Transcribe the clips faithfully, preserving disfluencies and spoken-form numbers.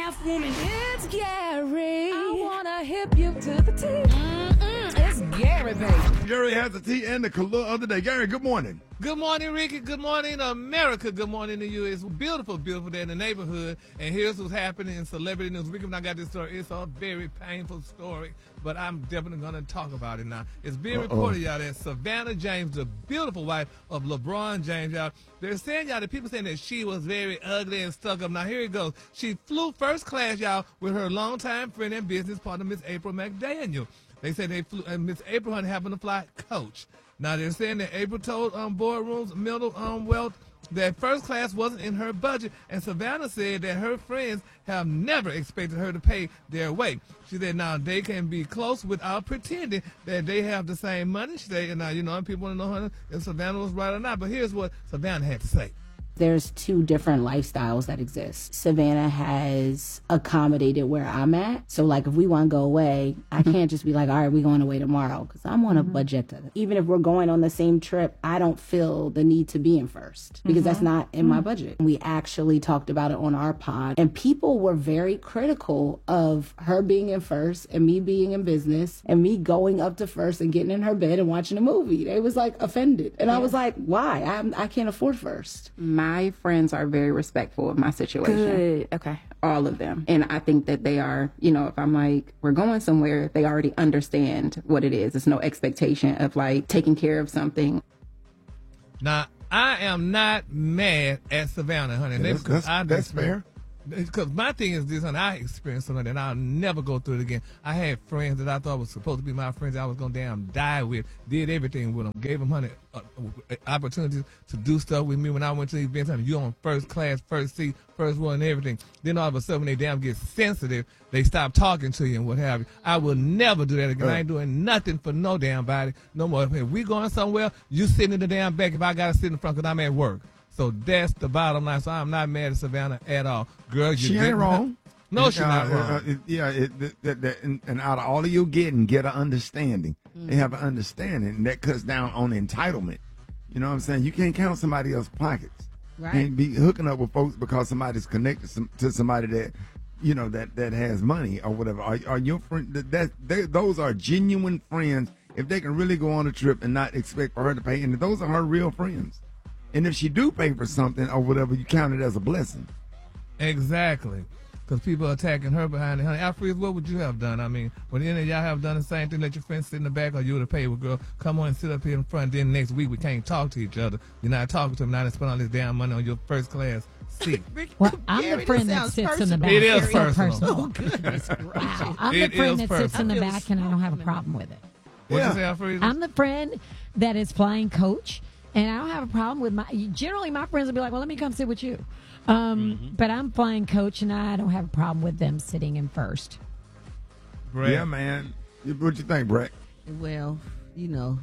half woman, it's Gary. I wanna hip you to the T. Mm-mm, it's Gary, baby. Gary has the tea and the color of the day. Gary, good morning. Good morning, Ricky. Good morning, America. Good morning to you. It's a beautiful, beautiful day in the neighborhood. And here's what's happening in celebrity news. Ricky, when I got this story, it's a very painful story, but I'm definitely going to talk about it now. It's being Uh-oh. reported, y'all, that Savannah James, the beautiful wife of LeBron James, y'all, they're saying, y'all, that people saying that she was very ugly and stuck up. Now, here it goes. She flew first class, y'all, with her longtime friend and business partner, Miss April McDaniel. They said they flew, and Miss April happened to fly coach. Now, they're saying that April told um, Boardroom's Mental um, Wealth that first class wasn't in her budget, and Savannah said that her friends have never expected her to pay their way. She said now they can be close without pretending that they have the same money. She said, now, you know, people want to know her, if Savannah was right or not, but here's what Savannah had to say. There's two different lifestyles that exist. Savannah has accommodated where I'm at. So, like, if we want to go away, I can't just be like, all right, we're going away tomorrow, because I'm on a budget. Even if we're going on the same trip, I don't feel the need to be in first, because that's not in my budget. We actually talked about it on our pod, and people were very critical of her being in first and me being in business and me going up to first and getting in her bed and watching a movie. They was, like, offended. And I was like, why? I'm, I can't afford first. My friends are very respectful of my situation. Good. Okay. All of them. And I think that they are, you know, if I'm like, we're going somewhere, they already understand what it is. There's no expectation of like taking care of something. Now, I am not mad at Savannah, honey. Yeah, that's that's, I that's fair. Because my thing is this, honey, I experienced something that I'll never go through it again. I had friends that I thought was supposed to be my friends that I was going to damn die with, did everything with them, gave them, honey, uh, opportunities to do stuff with me when I went to events. Honey, you on first class, first seat, first one and everything. Then all of a sudden, when they damn get sensitive, they stop talking to you and what have you. I will never do that again. Uh. I ain't doing nothing for no damn body no more. If we going somewhere, you sitting in the damn back if I got to sit in front because I'm at work. So that's the bottom line. So I'm not mad at Savannah at all. Girl, you She ain't wrong. No, she's Uh, not uh, wrong. uh, it- yeah, it, that, that, that, and, and out of all of you getting, get an understanding. They have an understanding, and that cuts down on entitlement. You know what I'm saying? You can't count somebody else's pockets. Right. You can't be hooking up with folks because somebody's connected some, to somebody that, you know, that, that has money or whatever. Are, are your friend that, that they, those are genuine friends if they can really go on a trip and not expect for her to pay, and those are her real friends. And if she do pay for something or whatever, you count it as a blessing. Exactly. Because people are attacking her behind it. Honey, Alfred, what would you have done? I mean, would any of y'all have done the same thing? Let your friends sit in the back, or you would have paid with girl, come on and sit up here in front. Then next week we can't talk to each other. You're not talking to them. Now they spend all this damn money on your first class seat. Well, I'm Gary, the friend this that sounds sits in the back. It is It's so personal. Oh, goodness gracious. Wow. I'm It the friend is that sits in the personal. back, and I don't have a problem with it. What'd Yeah. you say, Alfred? I'm the friend that is flying coach, and I don't have a problem with my. Generally, my friends will be like, "Well, let me come sit with you," um, but I'm flying coach, and I don't have a problem with them sitting in first. Brett. Yeah, man. What you think, Brett? Well, you know,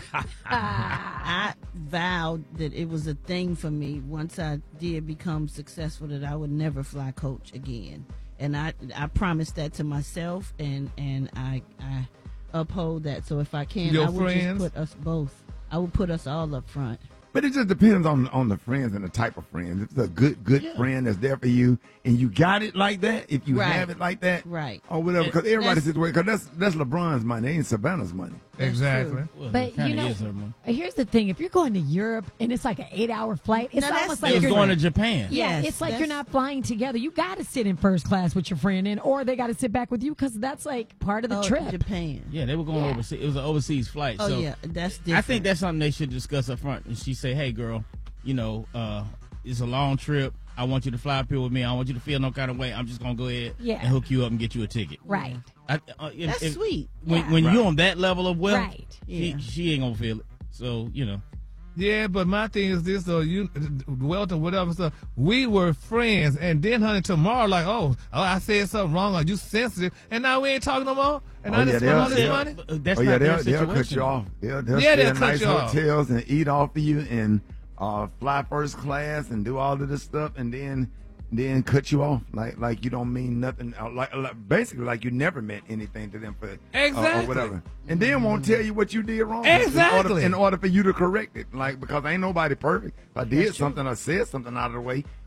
I vowed that it was a thing for me once I did become successful that I would never fly coach again. And I I promised that to myself, and, and I I uphold that. So if I can, Your I would friends? just put us both. I would put us all up front. But it just depends on on the friends and the type of friends. If it's a good good friend that's there for you, and you got it like that, if you Right. have it like that, Right. or whatever, because everybody's That's- situation, because that's that's LeBron's money, it ain't Savannah's money. Exactly. true. But you know, here's the thing: if you're going to Europe and it's like an eight-hour flight, it's No, that's almost different. like It was you're going to Japan. Yeah, Yes, it's like you're that's- not flying together. You got to sit in first class with your friend, in, or they got to sit back with you because that's like part of the Oh, trip. Japan. Yeah, they were going Yeah. overseas. It was an overseas flight. Oh so yeah, that's different. I think that's something they should discuss up front. And she say, "Hey, girl, you know, uh, it's a long trip. I want you to fly up here with me. I want you to feel no kind of way. I'm just gonna go ahead Yeah. and hook you up and get you a ticket." Right. I, uh, if, That's if- sweet. When, Yeah. when Right. you're on that level of wealth, Right. she, Yeah. she ain't gonna feel it. So you know, Yeah, but my thing is this though, you Welton, whatever stuff. We were friends, and then honey, tomorrow, like, oh, oh, I said something wrong, are you sensitive? And now we ain't talking no more. And Oh, I yeah, just spent all they'll- this they'll- money. Uh, that's oh yeah, not their they'll, they'll situation. cut you off. They'll, they'll Yeah, stay they'll in cut nice you off. hotels and eat off of you and uh, fly first class and do all of this stuff, and then then cut you off like like you don't mean nothing. uh, Like, like basically like you never meant anything to them for uh, Exactly. or whatever, and then won't tell you what you did wrong. In order, Exactly. in order for you to correct it, like because ain't nobody perfect. If I did That's true. something or said something out of the way,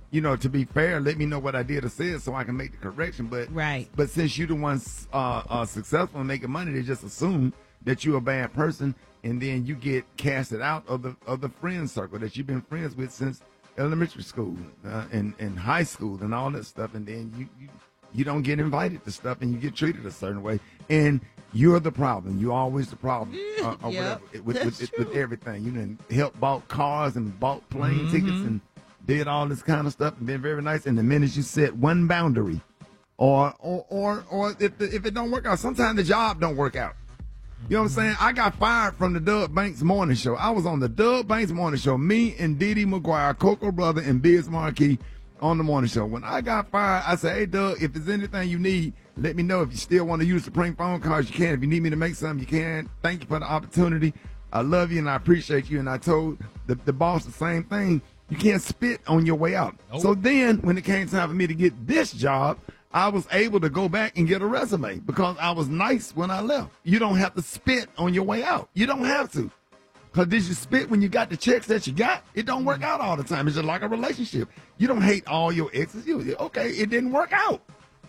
you know, to be fair, let me know what I did or said so I can make the correction. But Right. But since you're the ones uh, uh, successful in making money, they just assume that you're a bad person, and then you get casted out of the of the friend circle that you've been friends with since elementary school uh, and, and high school and all that stuff, and then you, you you don't get invited to stuff and you get treated a certain way, and you're the problem. You're always the problem uh, or Yep, whatever with, that's with, true. with everything. You done helped bought cars and bought plane Mm-hmm. tickets and did all this kind of stuff and been very nice. And the minute you set one boundary, or or or, or if the, if it don't work out, sometimes the job don't work out. You know what I'm saying? I got fired from the Doug Banks Morning Show. I was on the Doug Banks Morning Show. Me and Dee Dee McGuire, Coco Brother, and Biz Marquis on the morning show. When I got fired, I said, hey, Doug, if there's anything you need, let me know. If you still want to use the prank phone calls, you can. If you need me to make something, you can. Thank you for the opportunity. I love you and I appreciate you. And I told the, the boss the same thing. You can't spit on your way out. Nope. So then when it came time for me to get this job, I was able to go back and get a resume because I was nice when I left. You don't have to spit on your way out. You don't have to. Because did you spit when you got the checks that you got? It don't work out all the time. It's just like a relationship. You don't hate all your exes. You, okay, it didn't work out.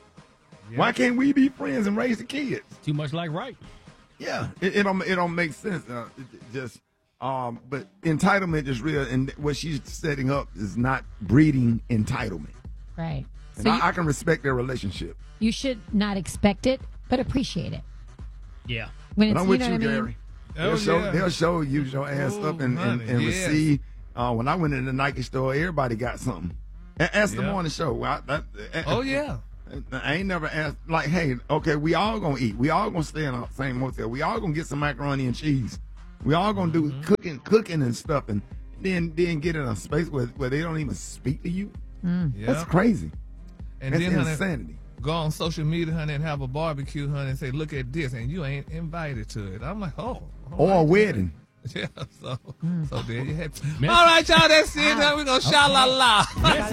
Why can't we be friends and raise the kids? Too much like right. Yeah, it, it don't it don't make sense. Uh, it, it just um, but entitlement is real, and what she's setting up is not breeding entitlement. Right. And So I, you, I can respect their relationship. you should not expect it, but appreciate it. Yeah. When But it's, I'm you with know you, what I mean? Gary. Oh, they'll, show, yeah. they'll show you your ass Oh, up and, and, honey, and yes. receive. Uh, when I went in the Nike store, everybody got something. A- Ask the Yeah. morning show. Well, I, I, Oh, yeah. I ain't never asked, like, hey, okay, we all gonna eat. We all gonna stay in the same hotel. We all gonna get some macaroni and cheese. We all gonna do Mm-hmm. cooking, cooking and stuff, and then then get in a space where, where they don't even speak to you. Yeah. That's crazy. And That's then, honey, insanity. go on social media, honey, and have a barbecue, honey, and say, look at this, and you ain't invited to it. I'm like, oh. all Or a right, wedding. Yeah, so, so there you have it. All right, y'all, that's it. Now we're going to sha-la-la.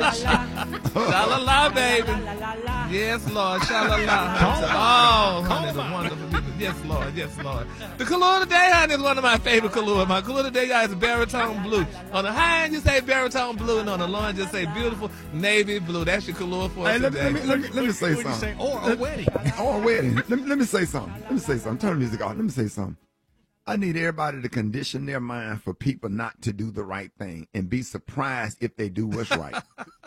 Sha-la-la, baby. Yes, Lord, sha-la-la. Oh, honey, the wonderful people. Yes, Lord, yes, Lord. The Kahlua today, honey, is one of my favorite Kahlua. My Kahlua today, guys, is baritone blue. On the high end, you say baritone blue, and on the low end, just say beautiful navy blue. That's your Kahlua for Hey, let me, today. let me, let me, let me say What'd you say? something. Or a wedding. Or a wedding. Let me, let me say something. Let me say something. Turn the music off. Let me say something. I need everybody to condition their mind for people not to do the right thing and be surprised if they do what's right.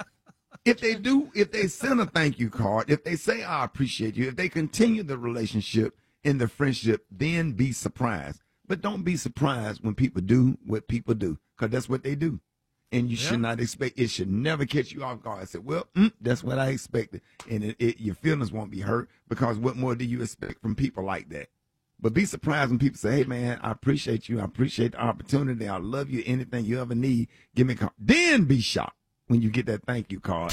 If they do, if they send a thank you card, if they say, I appreciate you, if they continue the relationship and the friendship, then be surprised. But don't be surprised when people do what people do, because that's what they do. And you Yeah. should not expect, it should never catch you off guard. I said, well, mm, that's what I expected. And it, it, your feelings won't be hurt, because what more do you expect from people like that? But be surprised when people say, hey, man, I appreciate you. I appreciate the opportunity. I love you. Anything you ever need, give me a call. Then be shocked when you get that thank you card.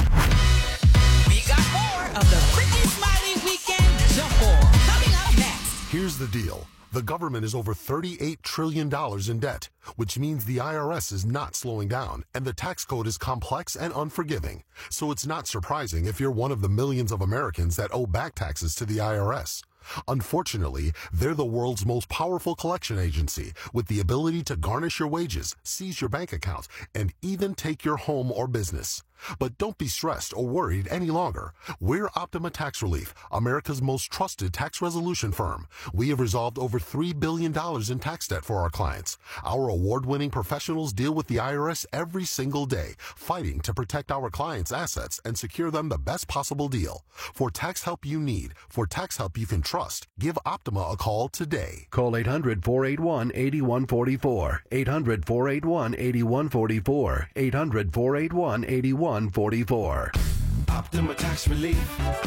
We got more of the Freaky Smiley Weekend Jump Ball coming up next. Here's the deal. The government is over thirty-eight trillion dollars in debt, which means the I R S is not slowing down, and the tax code is complex and unforgiving. So it's not surprising if you're one of the millions of Americans that owe back taxes to the I R S. Unfortunately, they're the world's most powerful collection agency, with the ability to garnish your wages, seize your bank accounts, and even take your home or business. But don't be stressed or worried any longer. We're Optima Tax Relief, America's most trusted tax resolution firm. We have resolved over three billion dollars in tax debt for our clients. Our award-winning professionals deal with the I R S every single day, fighting to protect our clients' assets and secure them the best possible deal. For tax help you need, for tax help you can trust, give Optima a call today. Call eight hundred, four eight one, eight one four four. eight hundred, four eight one, eight one four four. eight hundred, four eight one, eight one four four. Optima Tax Relief.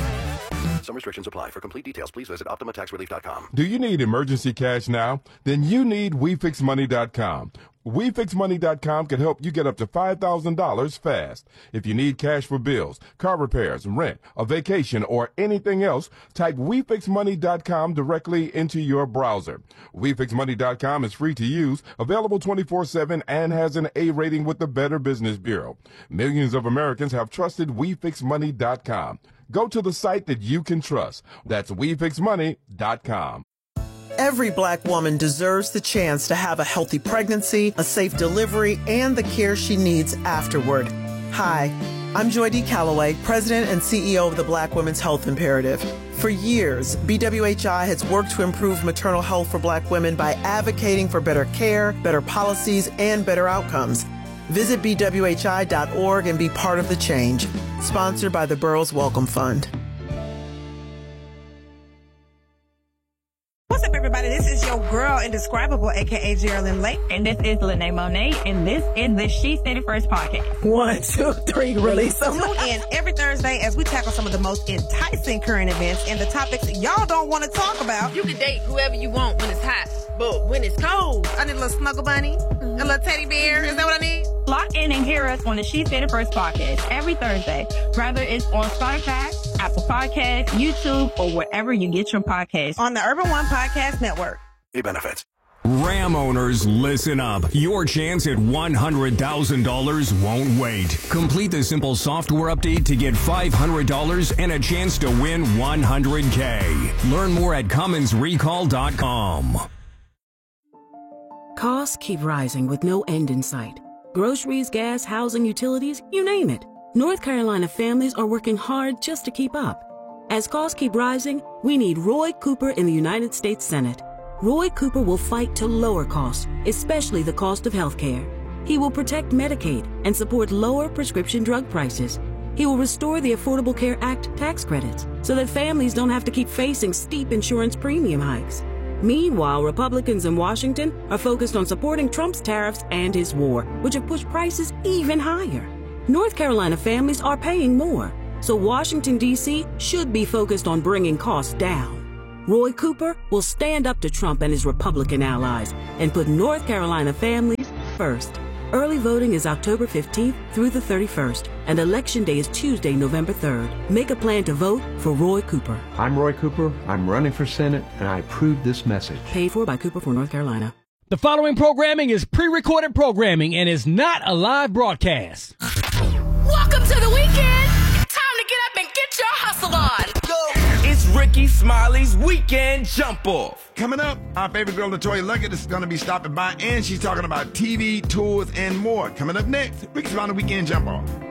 Some restrictions apply. For complete details, please visit Optima Tax Relief dot com. Do you need emergency cash now? Then you need We Fix Money dot com. We Fix Money dot com can help you get up to five thousand dollars fast. If you need cash for bills, car repairs, rent, a vacation, or anything else, type We Fix Money dot com directly into your browser. We Fix Money dot com is free to use, available twenty-four seven, and has an A rating with the Better Business Bureau. Millions of Americans have trusted We Fix Money dot com. Go to the site that you can trust. That's We Fix Money dot com. Every Black woman deserves the chance to have a healthy pregnancy, a safe delivery, and the care she needs afterward. Hi, I'm Joy D. Calloway, President and C E O of the Black Women's Health Imperative. For years, B W H I has worked to improve maternal health for Black women by advocating for better care, better policies, and better outcomes. Visit B W H I dot org and be part of the change. Sponsored by the Burroughs Welcome Fund. What's up, everybody? This is your girl, Indescribable, a k a. Geraldine Lake. And this is Lene Monet, and this is the She Said It First podcast. One, two, three, release them. Tune in every Thursday as we tackle some of the most enticing current events and the topics y'all don't want to talk about. You can date whoever you want when it's hot, but when it's cold, I need a little snuggle bunny, mm-hmm. a little teddy bear. Is that what I need? Lock in and hear us on the She Said It First podcast every Thursday, whether it's on Spotify, Apple Podcasts, YouTube, or wherever you get your podcasts. On the Urban One Podcast Network. A benefits. Ram owners, listen up. Your chance at one hundred thousand dollars won't wait. Complete the simple software update to get five hundred dollars and a chance to win one hundred K. Learn more at Cummins Recall dot com. Costs keep rising with no end in sight. Groceries, gas, housing, utilities, you name it. North Carolina families are working hard just to keep up. As costs keep rising, we need Roy Cooper in the United States Senate. Roy Cooper will fight to lower costs, especially the cost of health care. He will protect Medicaid and support lower prescription drug prices. He will restore the Affordable Care Act tax credits so that families don't have to keep facing steep insurance premium hikes. Meanwhile, Republicans in Washington are focused on supporting Trump's tariffs and his war, which have pushed prices even higher. North Carolina families are paying more, so Washington, D C should be focused on bringing costs down. Roy Cooper will stand up to Trump and his Republican allies and put North Carolina families first. Early voting is October fifteenth through the thirty-first, and Election Day is Tuesday, November third. Make a plan to vote for Roy Cooper. I'm Roy Cooper. I'm running for Senate, and I approve this message. Paid for by Cooper for North Carolina. The following programming is pre-recorded programming and is not a live broadcast. Welcome to the weekend. It's time to get up and get your hustle on. It's Ricky Smiley's Weekend Jump Off. Coming up, our favorite girl, LaToya Luckett, is going to be stopping by, and she's talking about T V, tours, and more. Coming up next, Ricky Smiley Weekend Jump Off.